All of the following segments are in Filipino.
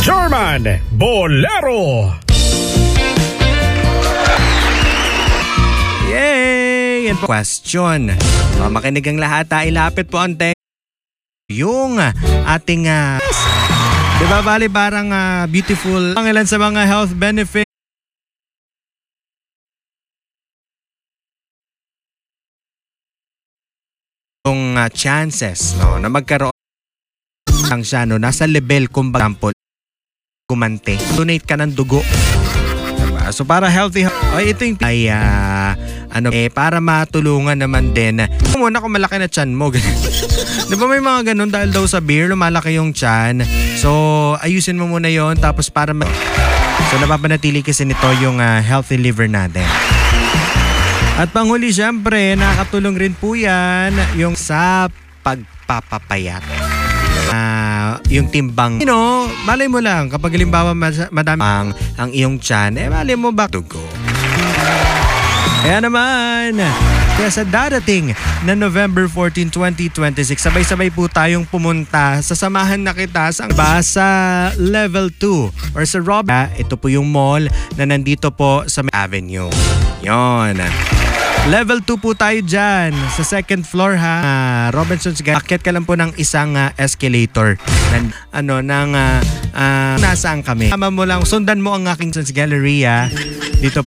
German Bolero. Yay! And question. Makinig ang lahat. Ilapit po ang yung ating diba bali parang beautiful ang ilan sa mga health benefits yung chances no na magkaroon lang siya no nasa level kung example kumante donate ka ng dugo diba? So para healthy ito yung ay para matulungan naman din muna kung malaki na tiyan mo di ba may mga ganun dahil daw sa beer lumalaki yung tiyan so ayusin mo muna yon tapos para so napapanatili kasi nito yung healthy liver natin. At panghuli syempre, nakatulong rin po yan yung sa pagpapapayat. Yung timbang. Malay mo lang, kapag halimbawa madami ang iyong tiyan, malay mo ba dugo? Kaya naman, kaya sa darating na November 14, 2026, sabay-sabay po tayong pumunta. Sasamahan na kita sa Level 2 or sa ito po yung mall na nandito po sa Avenue. Yon. Level 2 po tayo dyan sa second floor Robinson's Galleria. Akit ka lang po ng isang escalator nasaan kami. Tama mo lang, sundan mo ang aking Galleria dito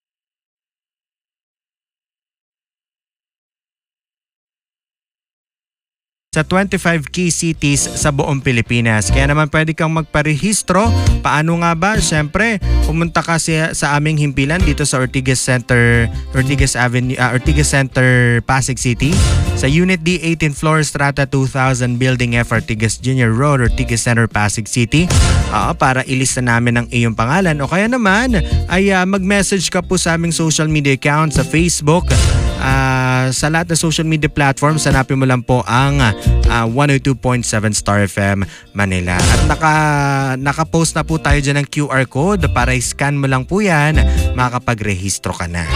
sa 25 key cities sa buong Pilipinas. Kaya naman pwede kang magparehistro. Paano nga ba? Siyempre, pumunta ka sa aming himpilan dito sa Ortigas Center, Ortigas Center, Pasig City. Sa Unit D, 18th floor, Strata 2000, Building F, Ortigas Junior Road, Ortigas Center, Pasig City. Para ilista namin ang iyong pangalan. O kaya naman, ay mag-message ka po sa aming social media account sa Facebook. Sa lahat ng social media platforms, hanapin mo lang po ang 102.7 Star FM Manila. At naka-post na po tayo dyan ng QR code para i-scan mo lang po yan, makakapag-rehistro ka na.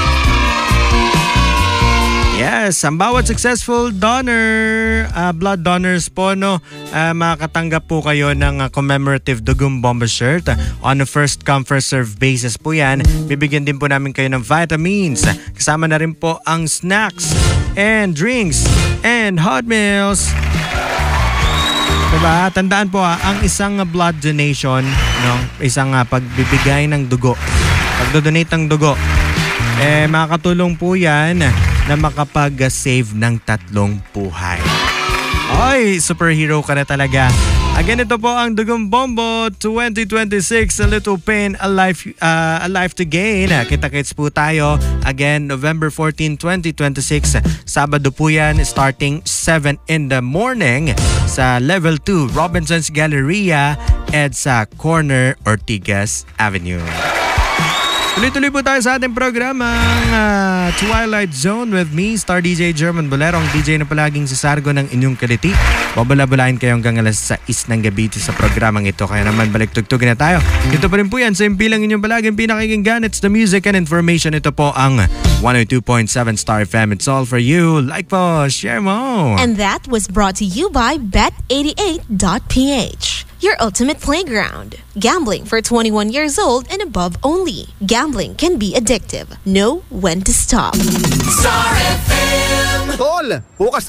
Yes, ang bawat successful blood donors po, makakatanggap po kayo ng commemorative Dugong Bomba shirt. On a first come first serve basis po yan. Bibigyan din po namin kayo ng vitamins. Kasama na rin po ang snacks and drinks and hot meals. Diba? Tandaan po ang isang blood donation, isang pagbibigay ng dugo, pagdodonate ng dugo, makakatulong po yan na makapag-save ng 3 buhay. Ay, superhero ka na talaga. Again, ito po ang Dugong Bombo 2026, A Little Pain, a life to gain. Kita-kits po tayo. Again, November 14, 2026. Sabado po yan, starting 7 in the morning sa Level 2, Robinson's Galleria, EDSA Corner, Ortigas Avenue. Tuloy-tuloy po tayo sa ating programang Twilight Zone with me, Star DJ German Bolero, ang DJ na palaging sasargo ng inyong kaliti. Babala-balain kayo hanggang alas 6 ng gabi sa programang ito. Kaya naman balik-tugtugin na tayo. Ito pa rin po yan sa impilang inyong palaging pinakikinggan. It's the music and information. Ito po ang 102.7 Star FM. It's all for you. Like po, share mo. And that was brought to you by Bet88.ph. Your ultimate playground. Gambling for 21 years old and above only. Gambling can be addictive. Know when to stop. Star FM! Tol, bukas